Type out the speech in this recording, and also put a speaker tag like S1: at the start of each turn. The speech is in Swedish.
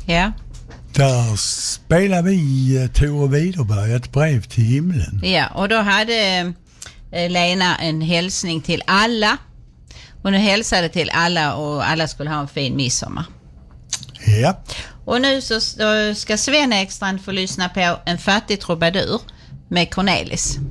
S1: Ja.
S2: Där spelar vi Tore Widerberg ett brev till himlen.
S1: Ja, och då hade Lena en hälsning till alla. Och nu hälsade till alla och alla skulle ha en fin midsommar.
S2: Ja.
S1: Och nu så ska Sven Ekstrand få lyssna på En fattig trubadur med Cornelis.